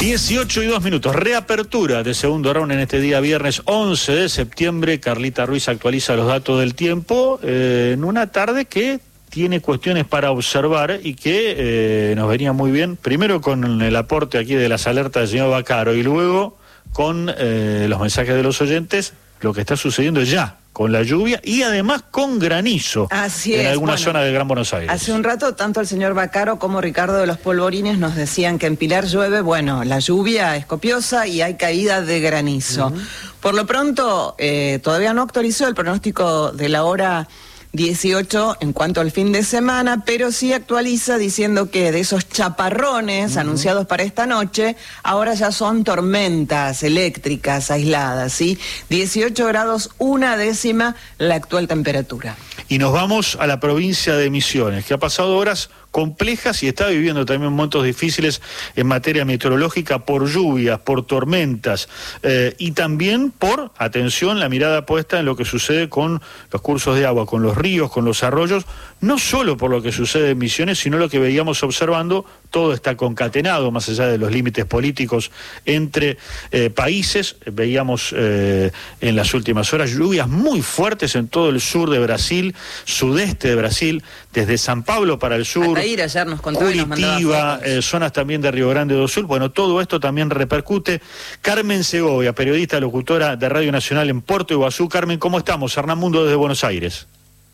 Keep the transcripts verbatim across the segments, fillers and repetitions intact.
dieciocho y dos minutos, reapertura de segundo round en este día viernes once de septiembre. Carlita Ruiz actualiza los datos del tiempo eh, en una tarde que tiene cuestiones para observar y que eh, nos venía muy bien, primero con el aporte aquí de las alertas del señor Vaccaro y luego con eh, los mensajes de los oyentes, lo que está sucediendo ya con la lluvia y además con granizo. Así en es, alguna bueno, zona del Gran Buenos Aires. Hace un rato tanto el señor Vaccaro como Ricardo de los Polvorines nos decían que en Pilar llueve, bueno, la lluvia es copiosa y hay caída de granizo. Uh-huh. Por lo pronto, eh, todavía no actualizó el pronóstico de la hora dieciocho en cuanto al fin de semana, pero sí actualiza diciendo que de esos chaparrones uh-huh. anunciados para esta noche, ahora ya son tormentas eléctricas aisladas, ¿sí? dieciocho grados, una décima la actual temperatura. Y nos vamos a la provincia de Misiones, que ha pasado horas complejas y está viviendo también momentos difíciles en materia meteorológica por lluvias, por tormentas eh, y también por, atención, la mirada puesta en lo que sucede con los cursos de agua, con los ríos, con los arroyos, no solo por lo que sucede en Misiones, sino lo que veíamos observando, todo está concatenado, más allá de los límites políticos entre eh, países. Veíamos eh, en las últimas horas lluvias muy fuertes en todo el sur de Brasil, sudeste de Brasil, desde San Pablo para el sur, Ir ayer nos contó Curitiba, eh, zonas también de Río Grande do Sul. Bueno, todo esto también repercute. Carmen Segovia, periodista, locutora de Radio Nacional en Puerto Iguazú. Carmen, ¿cómo estamos? Hernán Mundo desde Buenos Aires.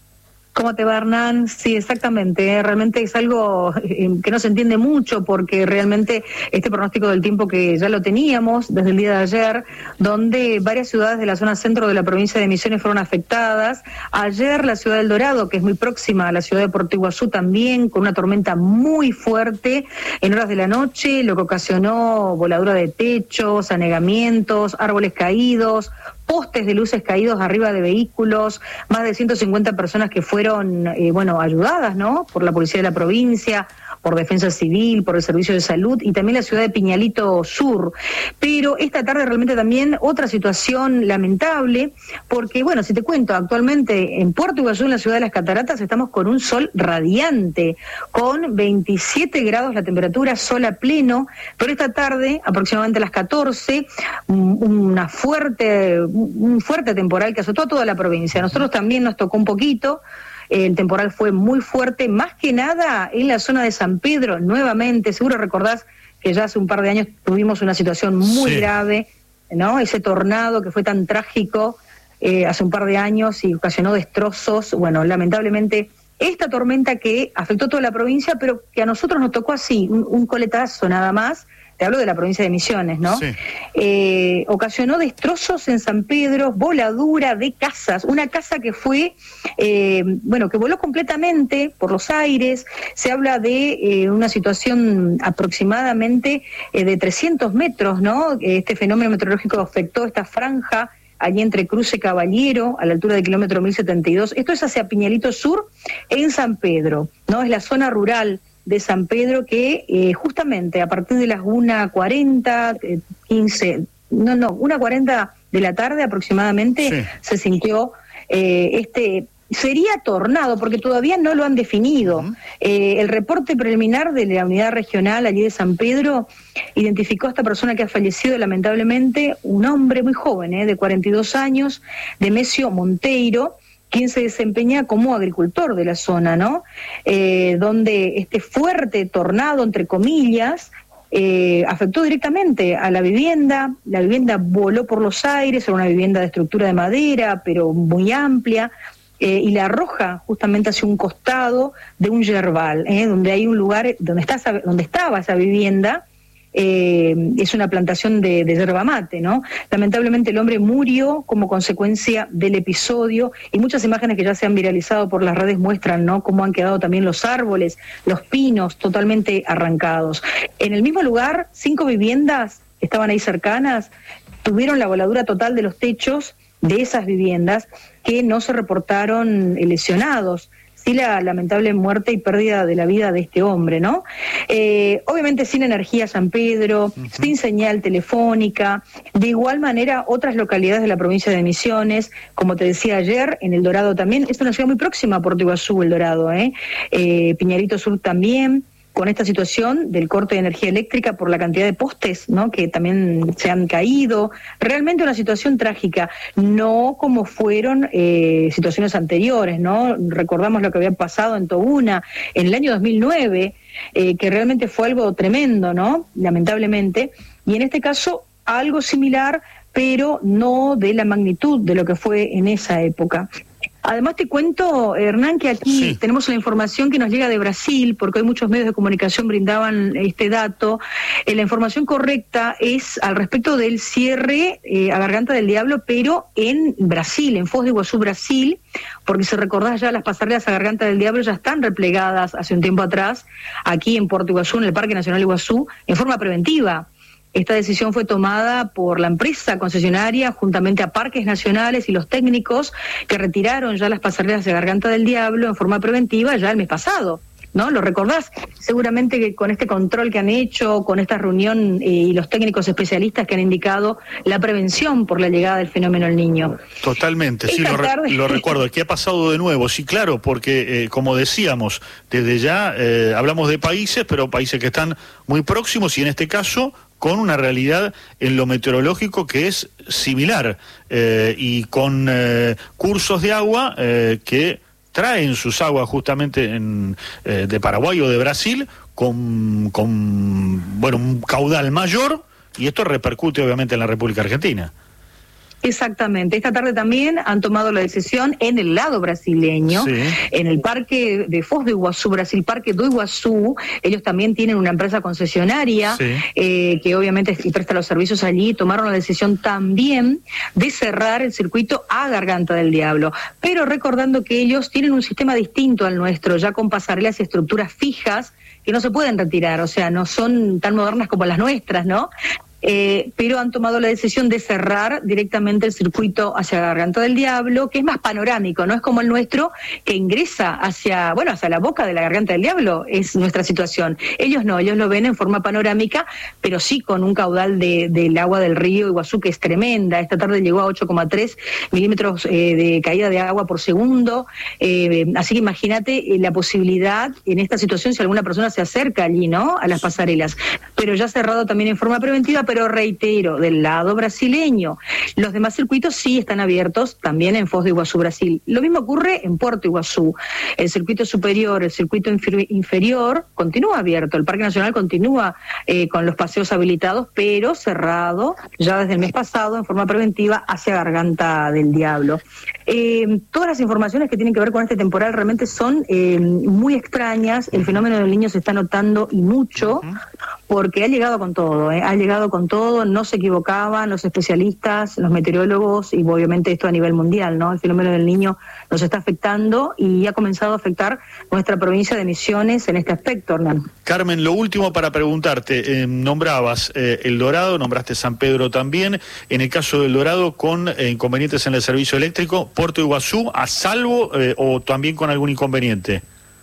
¿Cómo te va, Hernán? Sí, exactamente. ¿eh? Realmente es algo eh, que no se entiende mucho porque realmente este pronóstico del tiempo que ya lo teníamos desde el día de ayer, donde varias ciudades de la zona centro de la provincia de Misiones fueron afectadas. Ayer la ciudad del Dorado, que es muy próxima a la ciudad de Puerto Iguazú también, con una tormenta muy fuerte en horas de la noche, lo que ocasionó voladura de techos, anegamientos, árboles caídos, postes de luces caídos arriba de vehículos, más de ciento cincuenta personas que fueron, eh, bueno, ayudadas, ¿no?, por la policía de la provincia, por Defensa Civil, por el Servicio de Salud y también la ciudad de Piñalito Sur. Pero esta tarde realmente también otra situación lamentable, porque, bueno, si te cuento, actualmente en Puerto Iguazú, en la ciudad de las Cataratas, estamos con un sol radiante, con veintisiete grados la temperatura, sol a pleno, pero esta tarde, aproximadamente a las catorce, una fuerte, un fuerte temporal que azotó a toda la provincia. A nosotros también nos tocó un poquito. El temporal fue muy fuerte, más que nada en la zona de San Pedro, nuevamente. Seguro recordás que ya hace un par de años tuvimos una situación muy sí. grave, ¿no? Ese tornado que fue tan trágico eh, hace un par de años y ocasionó destrozos. Bueno, lamentablemente esta tormenta que afectó toda la provincia, pero que a nosotros nos tocó así, un, un coletazo nada más. Te hablo de la provincia de Misiones, ¿no? Sí. Eh, ocasionó destrozos en San Pedro, voladura de casas, una casa que fue, eh, bueno, que voló completamente por los aires. Se habla de eh, una situación aproximadamente eh, de trescientos metros, ¿no? Este fenómeno meteorológico afectó esta franja allí entre Cruce Caballero, a la altura del kilómetro mil setenta y dos. Esto es hacia Piñalito Sur, en San Pedro, ¿no? Es la zona rural de San Pedro que eh, justamente a partir de las una cuarenta, eh, quince, no, no, una cuarenta de la tarde aproximadamente sí. se sintió eh, este, sería tornado, porque todavía no lo han definido. Uh-huh. Eh, el reporte preliminar de la unidad regional allí de San Pedro identificó a esta persona que ha fallecido lamentablemente, un hombre muy joven, eh, de cuarenta y dos años, Demesio Monteiro, quien se desempeña como agricultor de la zona, ¿no? Eh, donde este fuerte tornado, entre comillas, eh, afectó directamente a la vivienda. La vivienda voló por los aires, era una vivienda de estructura de madera, pero muy amplia, eh, y la arroja justamente hacia un costado de un yerbal, eh, donde hay un lugar, donde, está, donde estaba esa vivienda. Eh, es una plantación de, de yerba mate, ¿no? Lamentablemente el hombre murió como consecuencia del episodio y muchas imágenes que ya se han viralizado por las redes muestran, ¿no?, cómo han quedado también los árboles, los pinos totalmente arrancados. En el mismo lugar, cinco viviendas estaban ahí cercanas, tuvieron la voladura total de los techos de esas viviendas, que no se reportaron lesionados. Sí, la lamentable muerte y pérdida de la vida de este hombre, ¿no? Eh, obviamente sin energía San Pedro, uh-huh. sin señal telefónica. De igual manera, otras localidades de la provincia de Misiones, como te decía ayer, en El Dorado también. Es una ciudad muy próxima a Puerto Iguazú, El Dorado, ¿eh? eh Piñalito Sur también. con esta situación del corte de energía eléctrica por la cantidad de postes, ¿no?, que también se han caído. Realmente una situación trágica, no como fueron eh, situaciones anteriores, ¿no? Recordamos lo que había pasado en Tobuna en el año dos mil nueve, eh, que realmente fue algo tremendo, ¿no?, lamentablemente, y en este caso algo similar, pero no de la magnitud de lo que fue en esa época. Además te cuento, Hernán, que aquí sí tenemos la información que nos llega de Brasil, porque hoy muchos medios de comunicación brindaban este dato. Eh, la información correcta es al respecto del cierre eh, a Garganta del Diablo, pero en Brasil, en Foz do Iguazú, Brasil, porque si recordás ya las pasarelas a Garganta del Diablo ya están replegadas hace un tiempo atrás, aquí en Puerto Iguazú, en el Parque Nacional Iguazú, en forma preventiva. Esta decisión fue tomada por la empresa concesionaria juntamente a Parques Nacionales y los técnicos que retiraron ya las pasarelas de Garganta del Diablo en forma preventiva ya el mes pasado, ¿no? ¿Lo recordás? Seguramente que con este control que han hecho, con esta reunión eh, y los técnicos especialistas que han indicado la prevención por la llegada del fenómeno El Niño. Totalmente, sí, lo, re lo recuerdo. ¿Qué ha pasado de nuevo? Sí, claro, porque eh, como decíamos, desde ya eh, hablamos de países, pero países que están muy próximos y en este caso con una realidad en lo meteorológico que es similar eh, y con eh, cursos de agua eh, que traen sus aguas justamente en, eh, de Paraguay o de Brasil con, con bueno, un caudal mayor, y esto repercute obviamente en la República Argentina. Exactamente. Esta tarde también han tomado la decisión en el lado brasileño, sí, en el parque de Foz do Iguazú, Brasil Parque do Iguazú. Ellos también tienen una empresa concesionaria, sí, eh, que obviamente presta los servicios allí. Tomaron la decisión también de cerrar el circuito a Garganta del Diablo, pero recordando que ellos tienen un sistema distinto al nuestro, ya con pasarelas y estructuras fijas que no se pueden retirar, o sea, no son tan modernas como las nuestras, ¿no? Eh, pero han tomado la decisión de cerrar directamente el circuito hacia Garganta del Diablo, que es más panorámico, no es como el nuestro, que ingresa hacia, bueno, hacia la boca de la Garganta del Diablo, es nuestra situación. Ellos no, ellos lo ven en forma panorámica, pero sí con un caudal de, del agua del río Iguazú que es tremenda. Esta tarde llegó a ocho coma tres milímetros eh, de caída de agua por segundo, eh, así que imagínate eh, la posibilidad en esta situación si alguna persona se acerca allí, ¿no?, a las pasarelas, pero ya cerrado también en forma preventiva. Pero reitero, del lado brasileño, los demás circuitos sí están abiertos también en Foz do Iguazú, Brasil. Lo mismo ocurre en Puerto Iguazú. El circuito superior, el circuito inferior continúa abierto. El Parque Nacional continúa eh, con los paseos habilitados, pero cerrado ya desde el mes pasado en forma preventiva hacia Garganta del Diablo. Eh, todas las informaciones que tienen que ver con este temporal realmente son eh, muy extrañas. El fenómeno del Niño se está notando y mucho, porque ha llegado con todo, ¿eh? ha llegado con todo, no se equivocaban los especialistas, los meteorólogos, y obviamente esto a nivel mundial, ¿no? El fenómeno del Niño nos está afectando y ha comenzado a afectar nuestra provincia de Misiones en este aspecto, Hernán. Carmen, lo último para preguntarte, eh, nombrabas eh, El Dorado, nombraste San Pedro también, en el caso del Dorado con eh, inconvenientes en el servicio eléctrico, Puerto Iguazú, ¿a salvo eh, o también con algún inconveniente?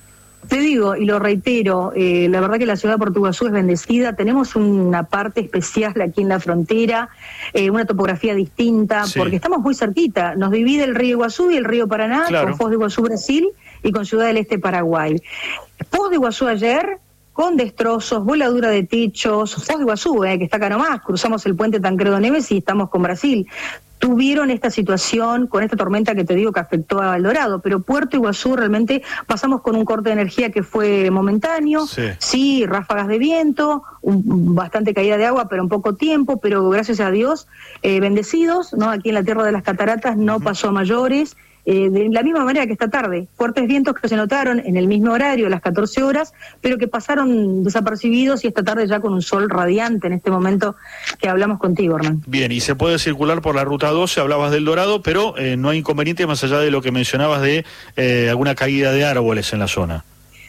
Te digo, y lo reitero, eh, la verdad que la ciudad de Puerto Iguazú es bendecida, tenemos una parte especial aquí en la frontera, eh, una topografía distinta, sí, porque estamos muy cerquita, nos divide el río Iguazú y el río Paraná, claro, con Foz do Iguazú, Brasil, y con Ciudad del Este, Paraguay. Foz do Iguazú ayer, con destrozos, voladura de techos, Foz do Iguazú, eh, que está acá nomás, cruzamos el puente Tancredo Neves y estamos con Brasil. Tuvieron esta situación con esta tormenta que te digo que afectó a El Dorado, pero Puerto Iguazú realmente pasamos con un corte de energía que fue momentáneo, sí, sí ráfagas de viento, un, bastante caída de agua, pero en poco tiempo, pero gracias a Dios, eh, bendecidos, ¿no? Aquí en la Tierra de las Cataratas no uh-huh. pasó a mayores. Eh, de la misma manera que esta tarde, fuertes vientos que se notaron en el mismo horario, a las catorce horas, pero que pasaron desapercibidos, y esta tarde ya con un sol radiante en este momento que hablamos contigo, Hernán. Bien, y se puede circular por la ruta doce, hablabas del Dorado, pero eh, no hay inconveniente más allá de lo que mencionabas de eh, alguna caída de árboles en la zona.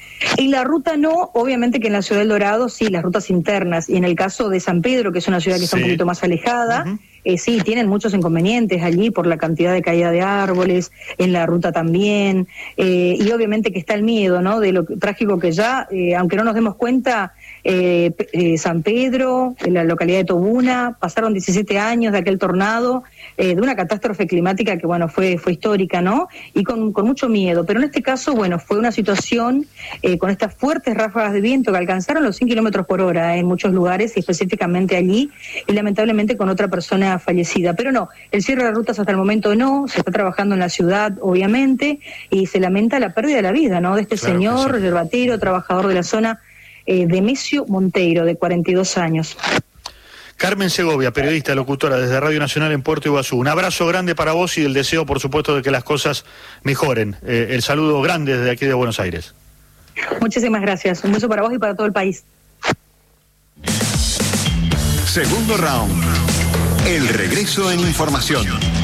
Y la ruta no, obviamente que en la ciudad del Dorado sí, las rutas internas, y en el caso de San Pedro, que es una ciudad que sí. está un poquito más alejada, uh-huh. eh, sí, tienen muchos inconvenientes allí por la cantidad de caída de árboles, en la ruta también, eh, y obviamente que está el miedo, ¿no?, de lo trágico que ya, eh, aunque no nos demos cuenta, eh, eh, San Pedro, en la localidad de Tobuna, pasaron diecisiete años de aquel tornado, eh, de una catástrofe climática que, bueno, fue fue histórica, ¿no? Y con, con mucho miedo. Pero en este caso, bueno, fue una situación eh, con estas fuertes ráfagas de viento que alcanzaron los cien kilómetros por hora en muchos lugares, y específicamente allí, y lamentablemente con otra persona fallecida. Pero no, el cierre de rutas hasta el momento no, se está trabajando en la ciudad, obviamente, y se lamenta la pérdida de la vida, ¿no? De este claro señor, sí. yerbatero, trabajador de la zona, eh, Demesio Monteiro, de cuarenta y dos años. Carmen Segovia, periodista, locutora desde Radio Nacional en Puerto Iguazú. Un abrazo grande para vos y el deseo, por supuesto, de que las cosas mejoren. Eh, el saludo grande desde aquí de Buenos Aires. Muchísimas gracias. Un beso para vos y para todo el país. Segundo round. El regreso en información.